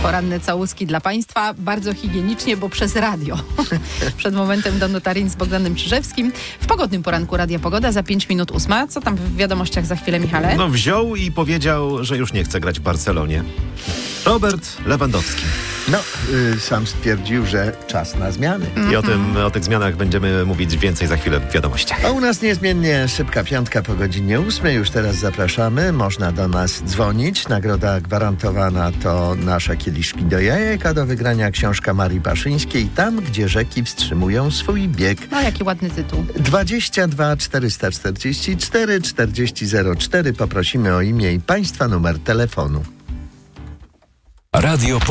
Poranne całuski dla Państwa, bardzo higienicznie, bo przez radio. Przed momentem Danuta Rin z Bogdanem Czyżewskim. W pogodnym poranku Radia Pogoda, za 5 minut 8. Co tam w wiadomościach za chwilę, Michale? No wziął i powiedział, że już nie chce grać w Barcelonie. Robert Lewandowski. Sam stwierdził, że czas na zmiany. I o tych zmianach będziemy mówić więcej za chwilę w wiadomościach. A u nas niezmiennie szybka piątka po godzinie 8. Już teraz zapraszamy. Można do nas dzwonić. Nagroda gwarantowana to nasze kieliszki do jajek, a do wygrania książka Marii Baszyńskiej Tam, gdzie rzeki wstrzymują swój bieg. No, jaki ładny tytuł. 22 444 4004. Poprosimy o imię i Państwa numer telefonu. Radio